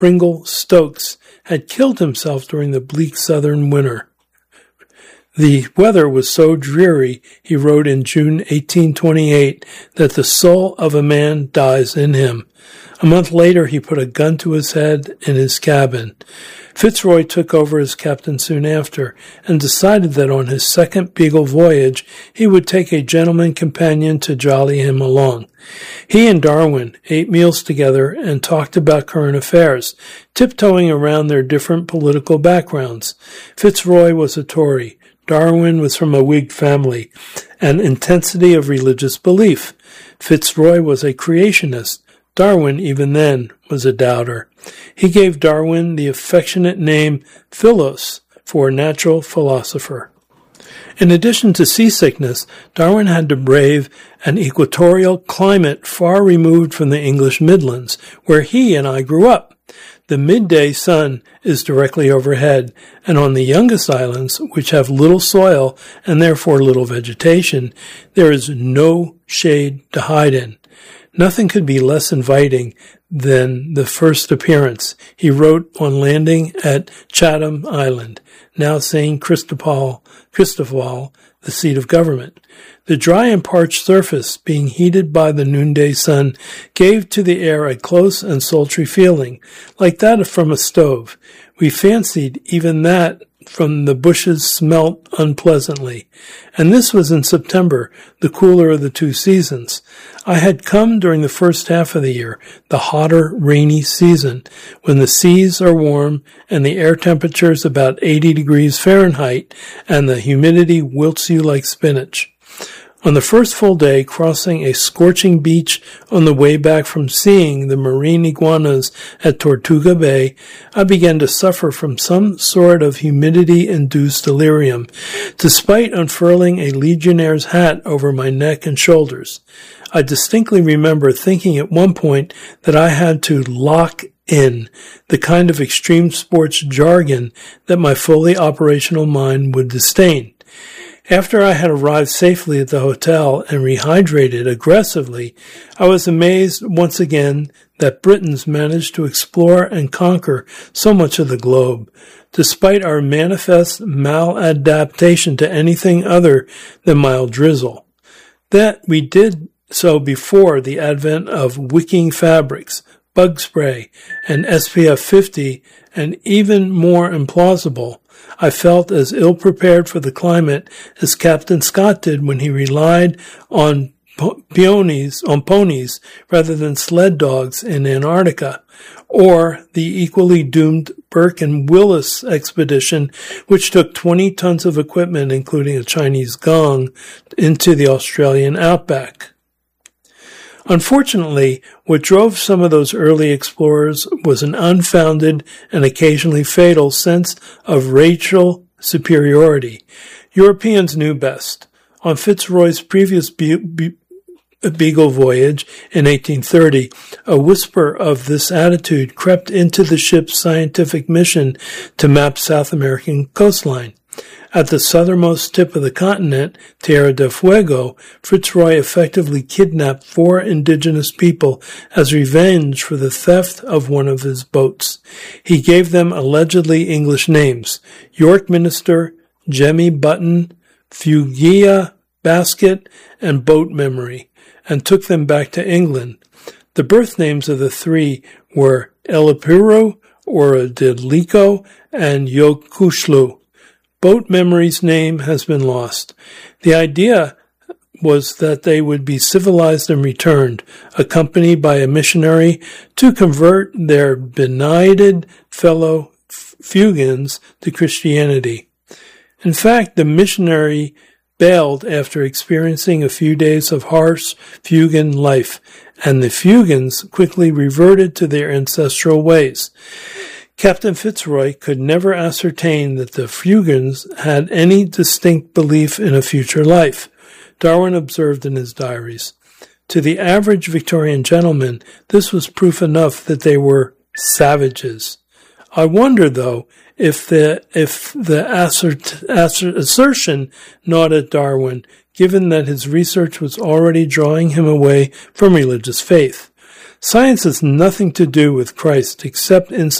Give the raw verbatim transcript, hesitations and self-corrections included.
Pringle Stokes, had killed himself during the bleak southern winter. The weather was so dreary, he wrote in June eighteen twenty-eight, that the soul of a man dies in him. A month later, he put a gun to his head in his cabin. Fitzroy took over as captain soon after, and decided that on his second Beagle voyage, he would take a gentleman companion to jolly him along. He and Darwin ate meals together and talked about current affairs, tiptoeing around their different political backgrounds. Fitzroy was a Tory. Darwin was from a Whig family, an intensity of religious belief. Fitzroy was a creationist. Darwin, even then, was a doubter. He gave Darwin the affectionate name Philos, for natural philosopher. In addition to seasickness, Darwin had to brave an equatorial climate far removed from the English Midlands, where he and I grew up. The midday sun is directly overhead, and on the youngest islands, which have little soil and therefore little vegetation, there is no shade to hide in. Nothing could be less inviting than the first appearance, he wrote on landing at Chatham Island, now Saint Cristobal, Cristobal, the seat of government. The dry and parched surface, being heated by the noonday sun, gave to the air a close and sultry feeling, like that from a stove. We fancied even that from the bushes smelt unpleasantly. And this was in September, the cooler of the two seasons. I had come during the first half of the year, the hotter, rainy season, when the seas are warm and the air temperature is about eighty degrees Fahrenheit and the humidity wilts you like spinach. On the first full day, crossing a scorching beach on the way back from seeing the marine iguanas at Tortuga Bay, I began to suffer from some sort of humidity-induced delirium, despite unfurling a legionnaire's hat over my neck and shoulders. I distinctly remember thinking at one point that I had to lock in, the kind of extreme sports jargon that my fully operational mind would disdain. After I had arrived safely at the hotel and rehydrated aggressively, I was amazed once again that Britons managed to explore and conquer so much of the globe, despite our manifest maladaptation to anything other than mild drizzle. That we did so before the advent of wicking fabrics, bug spray, and S P F fifty, and even more implausible, I felt as ill-prepared for the climate as Captain Scott did when he relied on ponies, on ponies rather than sled dogs in Antarctica, or the equally doomed Burke and Willis expedition, which took twenty tons of equipment, including a Chinese gong, into the Australian outback. Unfortunately, what drove some of those early explorers was an unfounded and occasionally fatal sense of racial superiority. Europeans knew best. On Fitzroy's previous Be- Be- Beagle voyage in eighteen thirty, a whisper of this attitude crept into the ship's scientific mission to map South American coastline. At the southernmost tip of the continent, Tierra del Fuego, Fitzroy effectively kidnapped four indigenous people as revenge for the theft of one of his boats. He gave them allegedly English names: York Minister, Jemmy Button, Fugia Basket, and Boat Memory, and took them back to England. The birth names of the three were Elipuru, Orodilico, and Yokushlu. Boat Memory's name has been lost. The idea was that they would be civilized and returned, accompanied by a missionary to convert their benighted fellow Fugans to Christianity. In fact, the missionary bailed after experiencing a few days of harsh Fugan life, and the Fugans quickly reverted to their ancestral ways. Captain Fitzroy could never ascertain that the Fugans had any distinct belief in a future life. Darwin observed in his diaries. To the average Victorian gentleman, this was proof enough that they were savages. I wonder, though, if the if the assert, assert, assertion gnawed at Darwin, given that his research was already drawing him away from religious faith. Science has nothing to do with Christ except in